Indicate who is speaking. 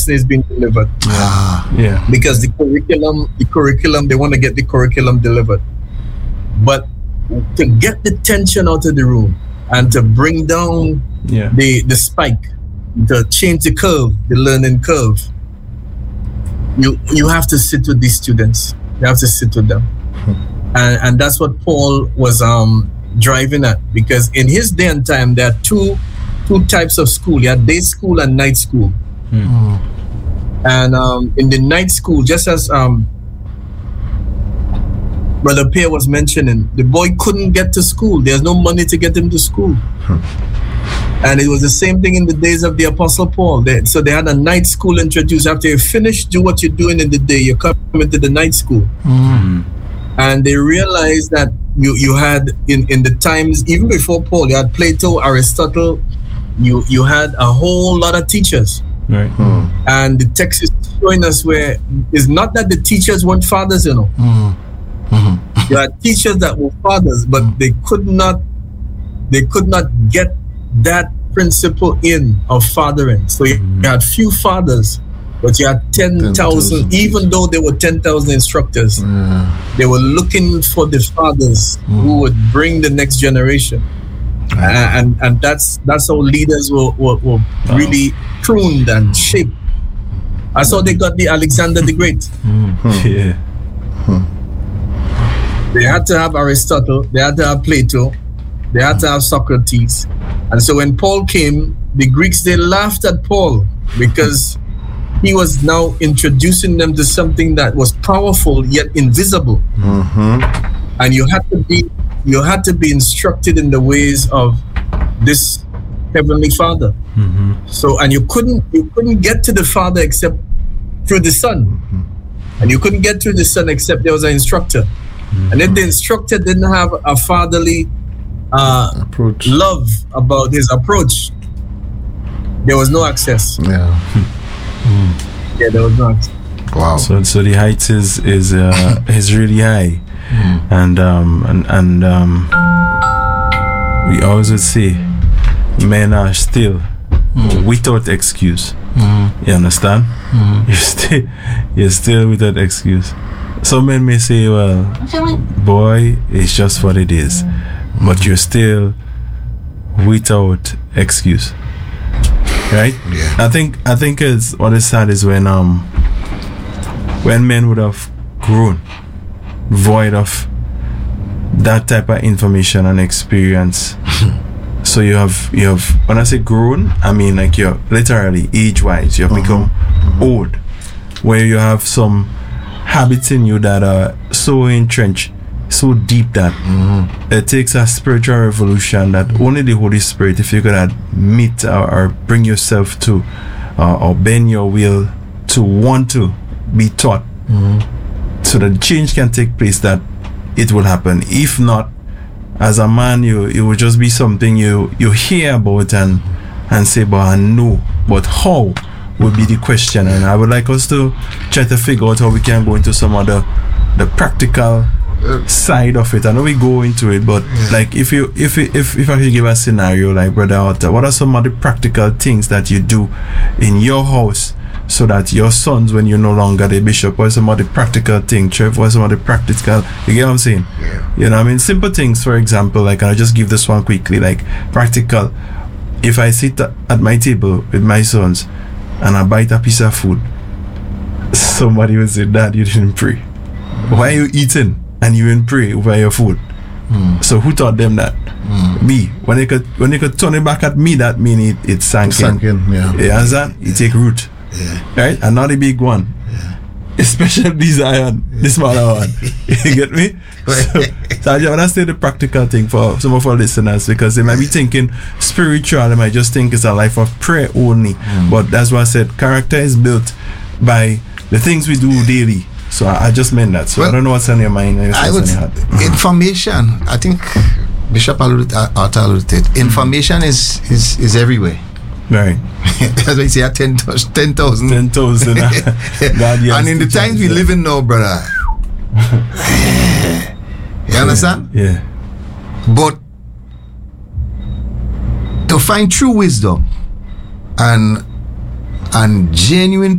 Speaker 1: lesson is being delivered.
Speaker 2: Yeah.
Speaker 1: Because the curriculum, they want to get the curriculum delivered. But to get the tension out of the room and to bring down the spike, to change the curve, the learning curve, you have to sit with these students. You have to sit with them. And that's what Paul was driving at, because in his day and time, there are two types of school. You had day school and night school. And in the night school, just as Brother Pierre was mentioning, the boy couldn't get to school. There's no money to get him to school. And it was the same thing in the days of the Apostle Paul. So they had a night school introduced. After you finish, do what you're doing in the day, you come into the night school. And they realized that you had, in the times, even before Paul, you had Plato, Aristotle, you had a whole lot of teachers.
Speaker 2: Right.
Speaker 1: And the text is showing us where it's not that the teachers weren't fathers, you know. You had teachers that were fathers, but they could not get that principle in of fathering. So you had few fathers, but you had 10,000, even though there were 10,000 instructors. They were looking for the fathers who would bring the next generation. And that's how leaders were really pruned and shaped. That's how they got the Alexander the Great. They had to have Aristotle, they had to have Plato, they had to have Socrates. And so when Paul came, the Greeks, they laughed at Paul because he was now introducing them to something that was powerful yet invisible. And you had to be instructed in the ways of this Heavenly Father. So, and you couldn't get to the Father except through the Son. And you couldn't get through the Son except there was an instructor. And if the instructor didn't have a fatherly approach, love about his approach, there was no access. There was no access.
Speaker 3: Wow.
Speaker 2: So the heights is really high. And we always would say men are still without excuse. You understand? You're still without excuse. Some men may say, well, boy, it's just what it is. But you're still without excuse. Right? I think it's what is sad is when men would have grown void of that type of information and experience. So you have when I say grown, I mean like you're literally age-wise, you have become old, where you have some habits in you that are so entrenched, so deep that it takes a spiritual revolution that only the Holy Spirit, if you could admit or bring yourself to or bend your will to want to be taught, so that change can take place, that it will happen. If not, as a man, it will just be something you hear about and say, but I know, but how would be the question. And I would like us to try to figure out how we can go into some of the practical side of it. I know we go into it, but like if I could give a scenario, like Brother Arthur, what are some of the practical things that you do in your house so that your sons, when you're no longer the bishop, what are some of the practical things, Trev, what are some of the practical, you get what I'm saying? You know what I mean? Simple things, for example, like, I'll just give this one quickly, like practical. If I sit at my table with my sons and I bite a piece of food, somebody will say, Dad, you didn't pray. Why are you eating and you didn't pray over your food? So who taught them that? Me. When they could turn it back at me, that means it sank in. You understand? You take root. Right? And not the big one. Especially this iron, this smaller one. You get me? So I want to say the practical thing for some of our listeners, because they might be thinking spiritual, they might just think it's a life of prayer only. But that's why I said character is built by the things we do daily. So I just meant that. So I don't know what's on your mind.
Speaker 3: Information. I think Bishop alluded to it. Information is everywhere.
Speaker 2: Right.
Speaker 3: That's why you say 10,000.
Speaker 2: 10,000. And
Speaker 3: in the times we live in now, brother. You understand?
Speaker 2: Yeah.
Speaker 3: But to find true wisdom and genuine